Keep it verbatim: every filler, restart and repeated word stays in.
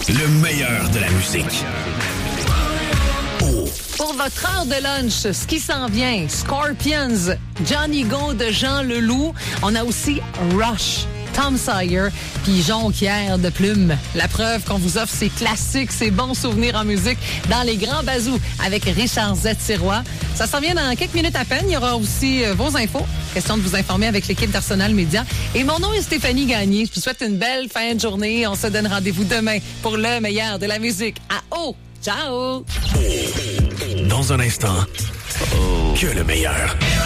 Le meilleur de la musique. Oh. Pour votre heure de lunch, ce qui s'en vient, Scorpions, Johnny Go de Jean Leloup. On a aussi Rush, Tom Sawyer, puis Jonquière de Plume. La preuve qu'on vous offre ces classiques, ces bons souvenirs en musique dans les grands bazous avec Richard Z. Sirois. Ça s'en vient dans quelques minutes à peine. Il y aura aussi euh, vos infos. Question de vous informer avec l'équipe d'Arsenal Média. Et mon nom est Stéphanie Gagné. Je vous souhaite une belle fin de journée. On se donne rendez-vous demain pour le meilleur de la musique. À haut! Ciao! Dans un instant, que le meilleur.